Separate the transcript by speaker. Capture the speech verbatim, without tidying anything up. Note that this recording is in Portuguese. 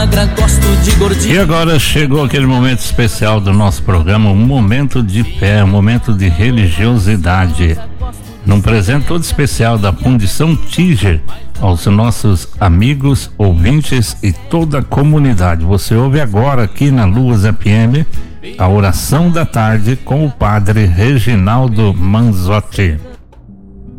Speaker 1: E agora chegou aquele momento especial do nosso programa, um momento de fé, um momento de religiosidade. Num presente todo especial da Fundição Tiger aos nossos amigos, ouvintes e toda a comunidade. Você ouve agora aqui na Luz F M a oração da tarde com o padre Reginaldo Manzotti.